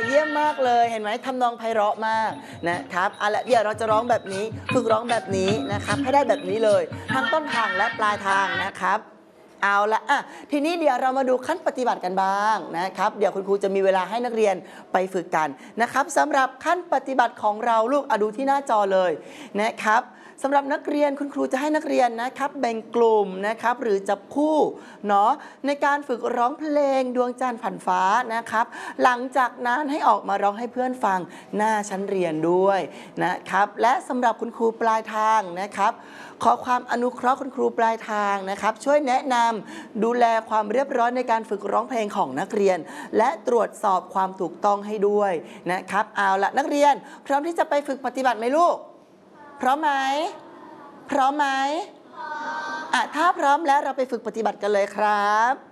เยี่ยมมากเลยเห็นไหมทำนองไพเราะมากนะครับเอาละเดี๋ยวเราจะร้องแบบนี้ฝึกร้องแบบนี้นะครับให้ได้แบบนี้เลยทั้งต้นทางและปลายทางนะครับเอาละทีนี้เดี๋ยวเรามาดูขั้นปฏิบัติกันบ้างนะครับเดี๋ยวคุณครูจะมีเวลาให้นักเรียนไปฝึกกันนะครับสำหรับขั้นปฏิบัติของเราลูกดูที่หน้าจอเลยนะครับสำหรับนักเรียนคุณครูจะให้นักเรียนนะครับแบ่งกลุ่มนะครับหรือจับคู่เนาะในการฝึกร้องเพลงดวงจันทร์ผ่านฟ้านะครับหลังจากนั้นให้ออกมาร้องให้เพื่อนฟังหน้าชั้นเรียนด้วยนะครับและสำหรับคุณครูปลายทางนะครับขอความอนุเคราะห์คุณครูปลายทางนะครับช่วยแนะนำดูแลความเรียบร้อยในการฝึกร้องเพลงของนักเรียนและตรวจสอบความถูกต้องให้ด้วยนะครับเอาละนักเรียนพร้อมที่จะไปฝึกปฏิบัติไหมลูกพร้อมไหมพร้อมไหมถ้าพร้อมแล้วเราไปฝึกปฏิบัติกันเลยครับ